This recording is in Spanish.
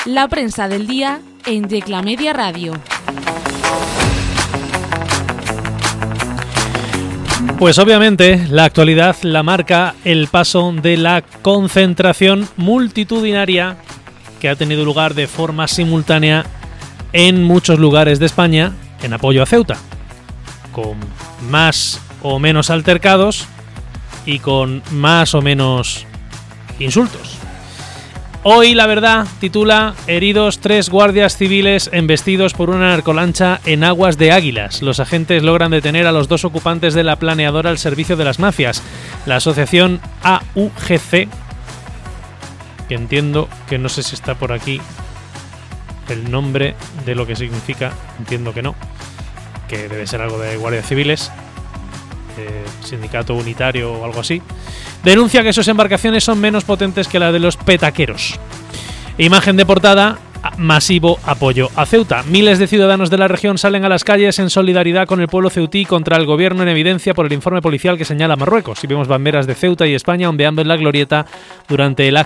La prensa del día en Yecla Media Radio. Pues obviamente la actualidad la marca el paso de la concentración multitudinaria que ha tenido lugar de forma simultánea en muchos lugares de España en apoyo a Ceuta, con más o menos altercados y con más o menos insultos. Hoy La Verdad titula: heridos 3 guardias civiles embestidos por una narcolancha en aguas de Águilas. Los agentes logran detener a los 2 ocupantes de la planeadora al servicio de las mafias. La asociación AUGC, que entiendo que no sé si está por aquí el nombre de lo que significa, entiendo que no, que debe ser algo de guardias civiles, sindicato unitario o algo así, denuncia que sus embarcaciones son menos potentes que las de los petaqueros. Imagen de portada: masivo apoyo a Ceuta. Miles de ciudadanos de la región salen a las calles en solidaridad con el pueblo ceutí contra el gobierno en evidencia por el informe policial que señala a Marruecos. Y vemos banderas de Ceuta y España ondeando en la glorieta durante el acto